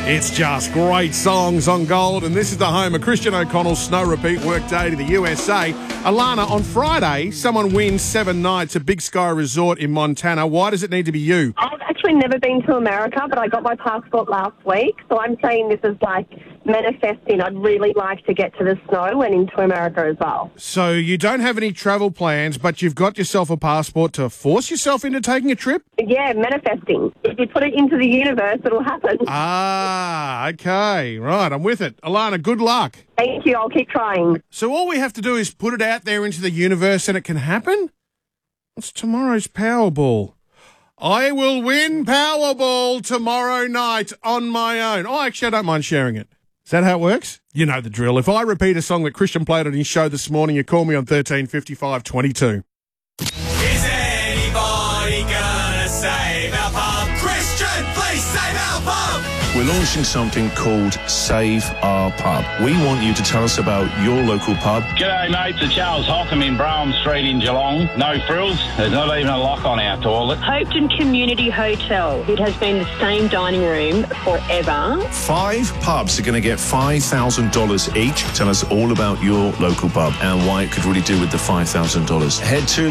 It's just great songs on Gold, and this is the home of Christian O'Connell's Snow Repeat Workday to the USA. Alana, on Friday, someone wins 7 nights at Big Sky Resort in Montana. Why does it need to be you? I've actually never been to America, but I got my passport last week, so I'm saying this is like manifesting. I'd really like to get to the snow and into America as well. So you don't have any travel plans, but you've got yourself a passport to force yourself into taking a trip? Yeah, manifesting. If you put it into the universe, it'll happen. Ah, okay. Right, I'm with it. Alana, good luck. Thank you. I'll keep trying. So all we have to do is put it out there into the universe and it can happen? What's tomorrow's Powerball? I will win Powerball tomorrow night on my own. Oh, actually, I don't mind sharing it. Is that how it works? You know the drill. If I repeat a song that Christian played on his show this morning, you call me on 13 55 22. Is anybody gonna save our pub? Christian, please save our pub! We're launching something called Save Our Pub. We want you to tell us about your local pub. G'day mates, it's Charles Hockham in Brown Street in Geelong. No frills, there's not even a lock on our toilet. Hopeton Community Hotel. It has been the same dining room forever. 5 pubs are going to get $5,000 each. Tell us all about your local pub and why it could really do with the $5,000. Head to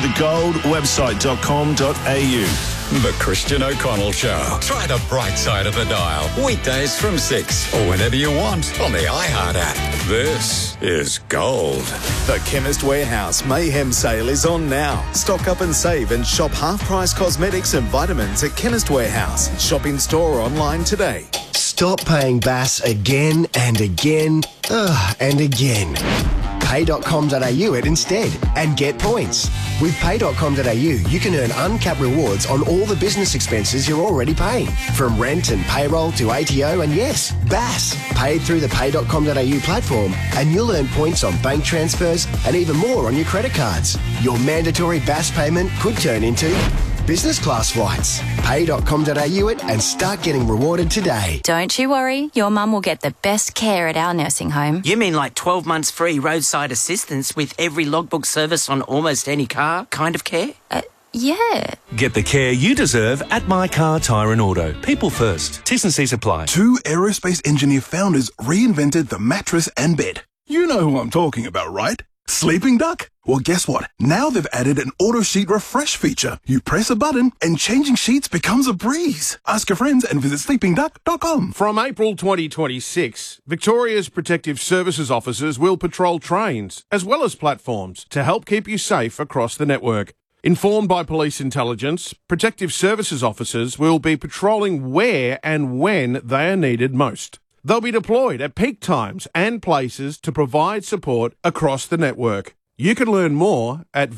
thegoldwebsite.com.au. The Christian O'Connell Show. Try the bright side of the dial. Weekdays from 6 or whenever you want on the iHeart app. This is Gold. The Chemist Warehouse Mayhem Sale is on now. Stock up and save and shop half-price cosmetics and vitamins at Chemist Warehouse. Shop in store or online today. Stop paying BAS again and again and again. Pay.com.au it instead and get points. With Pay.com.au, you can earn uncapped rewards on all the business expenses you're already paying, from rent and payroll to ATO and yes, BAS. Paid through the Pay.com.au platform and you'll earn points on bank transfers and even more on your credit cards. Your mandatory BAS payment could turn into business class flights. Pay.com.au it and start getting rewarded today. Don't you worry, your mum will get the best care at our nursing home. You mean like 12 months free roadside assistance with every logbook service on almost any car kind of care? Yeah. Get the care you deserve at My Car Tyre and Auto. People first. T's and C's apply. 2 aerospace engineer founders reinvented the mattress and bed. You know who I'm talking about, right? Sleeping Duck? Well, guess what? Now they've added an auto sheet refresh feature. You press a button and changing sheets becomes a breeze. Ask your friends and visit sleepingduck.com. From April 2026, Victoria's Protective Services officers will patrol trains as well as platforms to help keep you safe across the network. Informed by police intelligence, Protective Services officers will be patrolling where and when they are needed most. They'll be deployed at peak times and places to provide support across the network. You can learn more at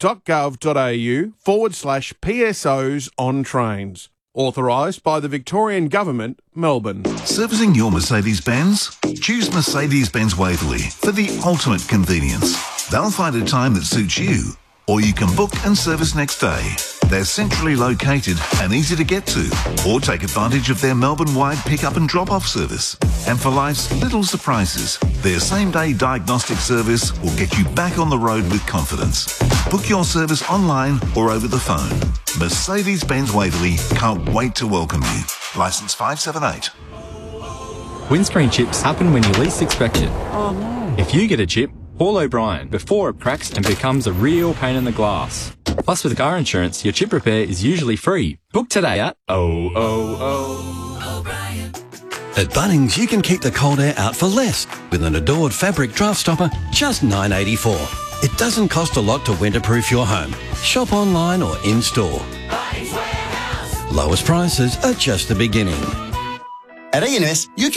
vic.gov.au/PSOs on trains. Authorised by the Victorian Government, Melbourne. Servicing your Mercedes-Benz? Choose Mercedes-Benz Waverley for the ultimate convenience. They'll find a time that suits you, or you can book and service next day. They're centrally located and easy to get to, or take advantage of their Melbourne-wide pick-up and drop-off service. And for life's little surprises, their same-day diagnostic service will get you back on the road with confidence. Book your service online or over the phone. Mercedes-Benz Waverley can't wait to welcome you. Licence 578. Windscreen chips happen when you least expect it. Oh no. If you get a chip, Paul O'Brien before it cracks and becomes a real pain in the glass. Plus, with car insurance, your chip repair is usually free. Book today at O'Brien. At Bunnings, you can keep the cold air out for less with an Adored fabric draft stopper, just $9.84. It doesn't cost a lot to winterproof your home. Shop online or in-store. Lowest prices are just the beginning. At ENS, you can